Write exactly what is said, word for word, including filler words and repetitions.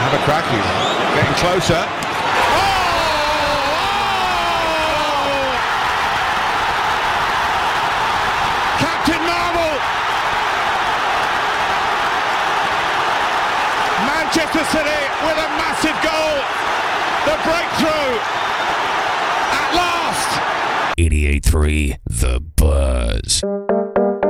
have a crack. He's getting closer. Oh! Captain Marvel! Manchester City with a massive goal. The breakthrough at last. eighty-eight point three The Buzz.